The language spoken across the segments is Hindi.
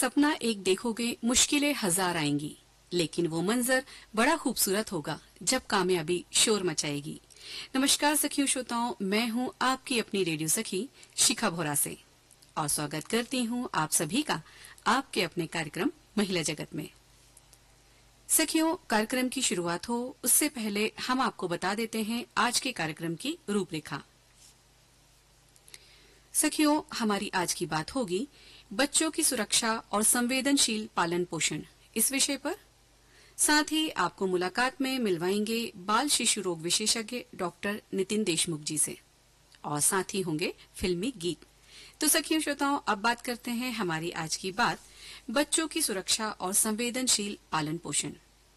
सपना एक देखोगे मुश्किलें हजार आएंगी, लेकिन वो मंजर बड़ा खूबसूरत होगा जब कामयाबी शोर मचाएगी। नमस्कार सखियों श्रोताओं, मैं हूं आपकी अपनी रेडियो सखी शिखा भोरा से और स्वागत करती हूं आप सभी का आपके अपने कार्यक्रम महिला जगत में। सखियों, कार्यक्रम की शुरुआत हो उससे पहले हम आपको बता देते हैं आज के कार्यक्रम की रूपरेखा। सखियों, हमारी आज की बात होगी बच्चों की सुरक्षा और संवेदनशील पालन पोषण इस विषय पर। साथ ही आपको मुलाकात में मिलवाएंगे बाल शिशु रोग विशेषज्ञ डॉक्टर नितिन देशमुख जी से और साथ ही होंगे फिल्मी गीत। तो सखियों श्रोताओं, अब बात करते हैं हमारी आज की बात बच्चों की सुरक्षा और संवेदनशील पालन पोषण।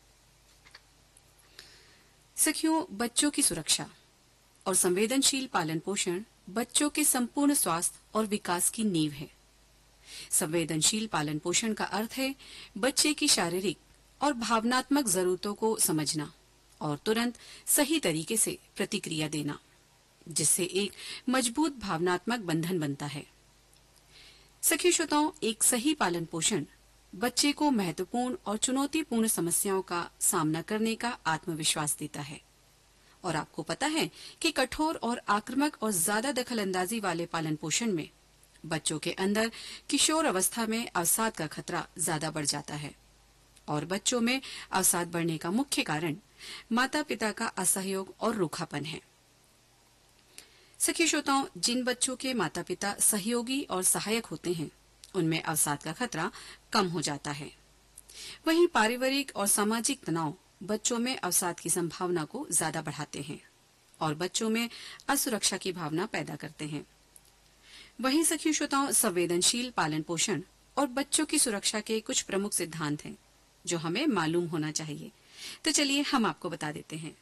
सखियों, बच्चों की सुरक्षा और संवेदनशील पालन पोषण बच्चों के संपूर्ण स्वास्थ्य और विकास की नींव है। संवेदनशील पालन पोषण का अर्थ है बच्चे की शारीरिक और भावनात्मक जरूरतों को समझना और तुरंत सही तरीके से प्रतिक्रिया देना, जिससे एक मजबूत भावनात्मक बंधन बनता है। सखी श्रोताओं, एक सही पालन पोषण बच्चे को महत्वपूर्ण और चुनौतीपूर्ण समस्याओं का सामना करने का आत्मविश्वास देता है। और आपको पता है कि कठोर और आक्रामक और ज्यादा दखलंदाजी वाले पालन पोषण में बच्चों के अंदर किशोर अवस्था में अवसाद का खतरा ज्यादा बढ़ जाता है। और बच्चों में अवसाद बढ़ने का मुख्य कारण माता पिता का असहयोग और रूखापन है। सखी श्रोताओं, जिन बच्चों के माता पिता सहयोगी और सहायक होते हैं उनमें अवसाद का खतरा कम हो जाता है। वहीं पारिवारिक और सामाजिक तनाव बच्चों में अवसाद की संभावना को ज्यादा बढ़ाते हैं और बच्चों में असुरक्षा की भावना पैदा करते हैं। वहीं सखी श्रोताओं, संवेदनशील पालन पोषण और बच्चों की सुरक्षा के कुछ प्रमुख सिद्धांत हैं जो हमें मालूम होना चाहिए। तो चलिए हम आपको बता देते हैं।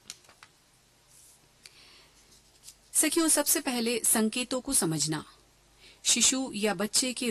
सखियों, सबसे पहले संकेतों को समझना। शिशु या बच्चे की